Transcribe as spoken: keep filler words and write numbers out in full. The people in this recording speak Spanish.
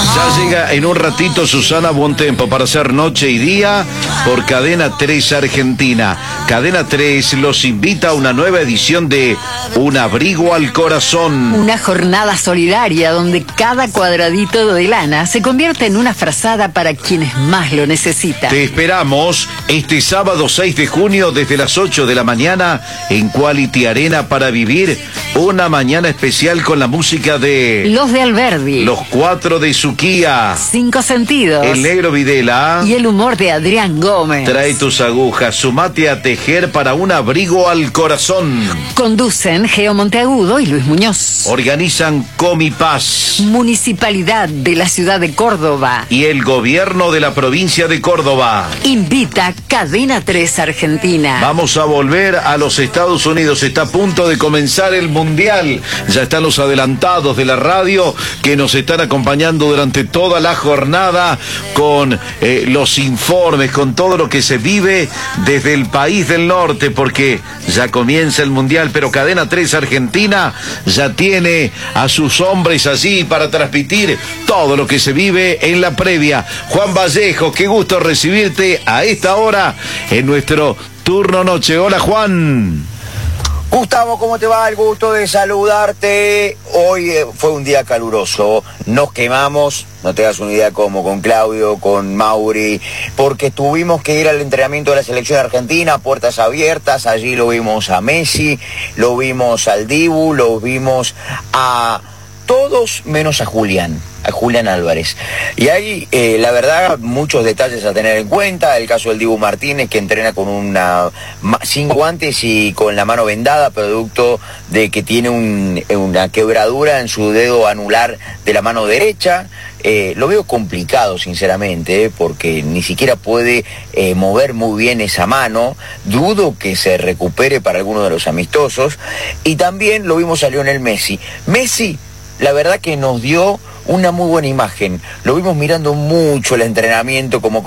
Ya llega en un ratito Susana Buontempo para hacer Noche y Día por Cadena tres Argentina. Cadena tres los invita a una nueva edición de Un Abrigo al Corazón. Una jornada solidaria donde cada cuadradito de lana se convierte en una frazada para quienes más lo necesitan. Te esperamos este sábado seis de junio desde las ocho de la mañana en Quality Arena para vivir una mañana especial con la música de... Los de Alberdi. Los Cuatro de Suquía. Cinco Sentidos. El Negro Videla. Y el humor de Adrián Gómez. Trae tus agujas, sumate a tejer para un abrigo al corazón. Conducen Geo Monteagudo y Luis Muñoz. Organizan Comipaz. Municipalidad de la ciudad de Córdoba. Y el gobierno de la provincia de Córdoba. Invita Cadena tres Argentina. Vamos a volver a los Estados Unidos. Está a punto de comenzar el Mundial. Ya están los adelantados de la radio que nos están acompañando durante toda la jornada con eh, los informes, con todo lo que se vive desde el país del norte, porque ya comienza el Mundial, pero Cadena tres Argentina ya tiene a sus hombres allí para transmitir todo lo que se vive en la previa. Juan Vallejo, qué gusto recibirte a esta hora en nuestro turno noche. Hola, Juan. Gustavo, ¿cómo te va? El gusto de saludarte. Hoy eh, fue un día caluroso, nos quemamos, no te das una idea cómo, con Claudio, con Mauri, porque tuvimos que ir al entrenamiento de la selección argentina, puertas abiertas. Allí lo vimos a Messi, lo vimos al Dibu, lo vimos a todos menos a Julián, a Julián Álvarez. Y hay, eh, la verdad, muchos detalles a tener en cuenta. El caso del Dibu Martínez, que entrena con una sin guantes y con la mano vendada, producto de que tiene un, una quebradura en su dedo anular de la mano derecha. Eh, lo veo complicado, sinceramente, eh, porque ni siquiera puede eh, mover muy bien esa mano. Dudo que se recupere para alguno de los amistosos. Y también lo vimos a Lionel Messi. Messi, la verdad que nos dio una muy buena imagen. Lo vimos mirando mucho el entrenamiento como